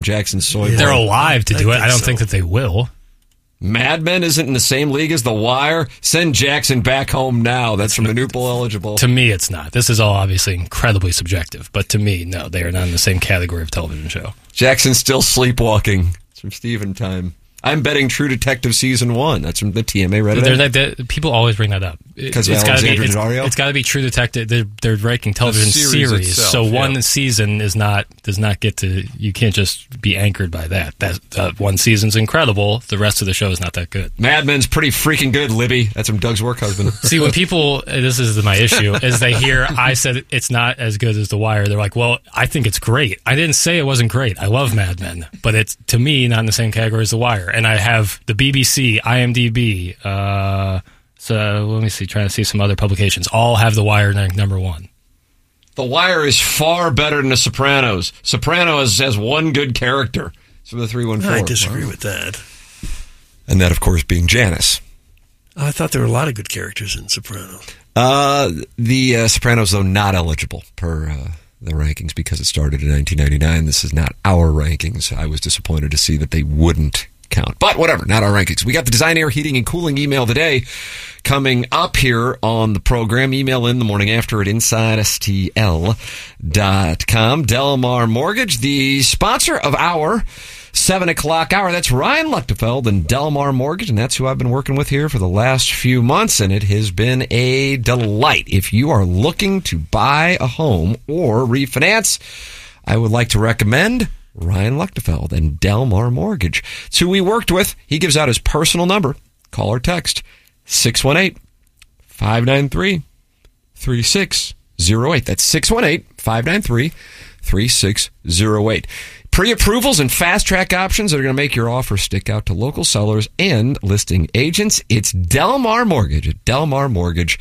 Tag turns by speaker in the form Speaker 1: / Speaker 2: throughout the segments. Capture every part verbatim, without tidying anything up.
Speaker 1: Jackson Soy.
Speaker 2: Yeah.
Speaker 3: They're alive to do
Speaker 2: I
Speaker 3: it. I don't
Speaker 2: so.
Speaker 3: think that they will.
Speaker 1: Mad Men isn't in the same league as The Wire. Send Jackson back home now. That's from Manupal eligible.
Speaker 3: To me, it's not. This is all obviously incredibly subjective, but to me, no, they are not in the same category of television show.
Speaker 1: Jackson's still sleepwalking. It's from Steven Time. I'm betting True Detective season one. That's from the T M A Reddit.
Speaker 3: They're, they're, they're, people always bring that up.
Speaker 1: Because
Speaker 3: it's
Speaker 1: of
Speaker 3: gotta
Speaker 1: Alexandra
Speaker 3: be, it's,
Speaker 1: Daddario?
Speaker 3: it's got to be True Detective. They're, they're ranking television
Speaker 4: series
Speaker 3: series,
Speaker 4: itself,
Speaker 3: so
Speaker 4: yeah.
Speaker 3: one season is not does not get to. You can't just be anchored by that. That uh, one season's incredible. The rest of the show is not that good.
Speaker 1: Mad Men's pretty freaking good, Libby. That's from Doug's work husband.
Speaker 3: See, when people, this is my issue, is they hear I said it's not as good as The Wire. They're like, well, I think it's great. I didn't say it wasn't great. I love Mad Men, but it's, to me, not in the same category as The Wire. And I have the B B C, I M D B, uh, so let me see, trying to see some other publications. All have The Wire ranked number one.
Speaker 1: The Wire is far better than The Sopranos. Sopranos has one good character. It's from the three one four.
Speaker 2: I disagree with that.
Speaker 1: And that, of course, being Janice.
Speaker 2: I thought there were a lot of good characters in Sopranos.
Speaker 1: Uh, the uh, Sopranos, though, not eligible per uh, the rankings because it started in nineteen ninety-nine. This is not our rankings. I was disappointed to see that they wouldn't count. But whatever, not our rankings. We got the Design, Air, Heating, and Cooling email today coming up here on the program. Email in the morning after at inside S T L dot com. Delmar Mortgage, the sponsor of our seven o'clock hour. That's Ryan Luchtefeld and Delmar Mortgage, and that's who I've been working with here for the last few months, and it has been a delight. If you are looking to buy a home or refinance, I would like to recommend Ryan Luchtefeld and Delmar Mortgage. It's who we worked with. He gives out his personal number. Call or text six one eight, five nine three, three six zero eight. That's six one eight, five nine three, three six zero eight. Pre-approvals and fast-track options that are going to make your offer stick out to local sellers and listing agents. It's Delmar Mortgage at delmar mortgage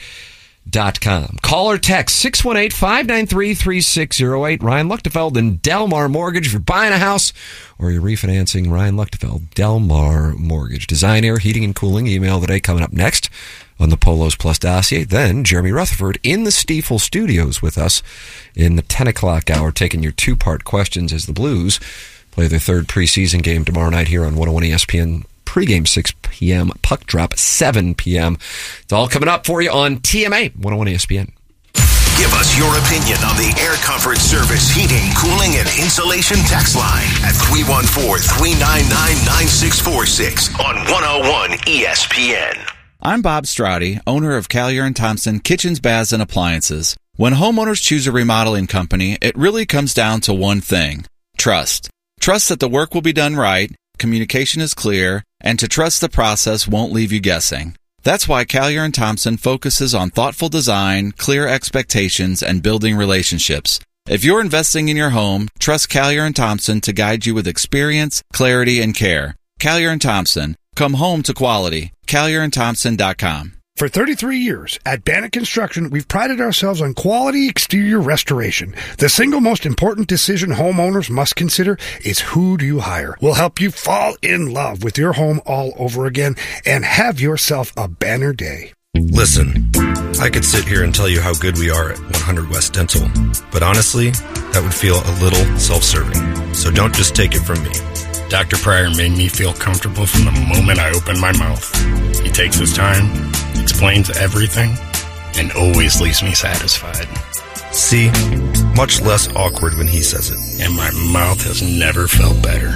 Speaker 1: dot com. Call or text six one eight, five nine three, three six zero eight. Ryan Luchtefeld and Delmar Mortgage. If you're buying a house or you're refinancing, Ryan Luchtefeld, Delmar Mortgage. Design, Air, Heating, and Cooling email today coming up next on the Polos Plus dossier. Then Jeremy Rutherford in the Stiefel studios with us in the ten o'clock hour, taking your two-part questions as the Blues play their third preseason game tomorrow night here on one oh one E S P N. Pregame six p.m., puck drop seven p.m. It's all coming up for you on T M A one oh one E S P N.
Speaker 5: Give us your opinion on the Air Comfort Service heating, cooling, and insulation text line at three one four, three nine nine, nine six four six on one oh one E S P N.
Speaker 6: I'm Bob Strati, owner of Callier and Thompson Kitchens, Baths, and Appliances. When homeowners choose a remodeling company, it really comes down to one thing: trust. Trust that the work will be done right, communication is clear, and to trust the process won't leave you guessing. That's why Callier and Thompson focuses on thoughtful design, clear expectations, and building relationships. If you're investing in your home, trust Callier and Thompson to guide you with experience, clarity, and care. Callier and Thompson. Come home to quality. Callier and Thompson dot com.
Speaker 7: For thirty-three years, at Bannock Construction, we've prided ourselves on quality exterior restoration. The single most important decision homeowners must consider is who do you hire. We'll help you fall in love with your home all over again and have yourself a banner day.
Speaker 8: Listen, I could sit here and tell you how good we are at one hundred West Dental, but honestly, that would feel a little self-serving. So don't just take it from me.
Speaker 9: Doctor Pryor made me feel comfortable from the moment I opened my mouth. He takes his time, explains everything, and always leaves me satisfied.
Speaker 8: See? Much less awkward when he says it.
Speaker 9: And my mouth has never felt better.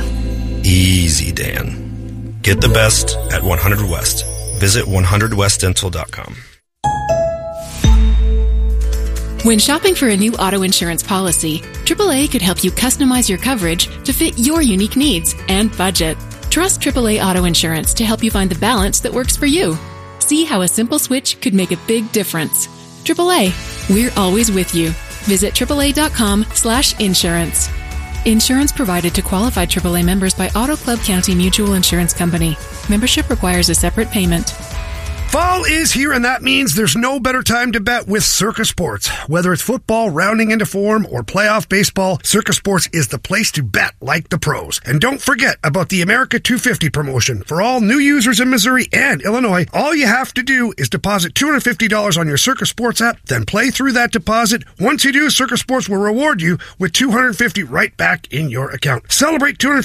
Speaker 8: Easy, Dan. Get the best at one hundred West. Visit one hundred west dental dot com.
Speaker 10: When shopping for a new auto insurance policy, triple A could help you customize your coverage to fit your unique needs and budget. Trust triple A Auto Insurance to help you find the balance that works for you. See how a simple switch could make a big difference. triple A, we're always with you. Visit triple A dot com slash insurance. Insurance provided to qualified triple A members by Auto Club County Mutual Insurance Company. Membership requires a separate payment.
Speaker 7: Fall is here, and that means there's no better time to bet with Circa Sports. Whether it's football rounding into form or playoff baseball, Circa Sports is the place to bet like the pros. And don't forget about the America two fifty promotion. For all new users in Missouri and Illinois, all you have to do is deposit two hundred fifty dollars on your Circa Sports app, then play through that deposit. Once you do, Circa Sports will reward you with two hundred fifty dollars right back in your account. Celebrate two hundred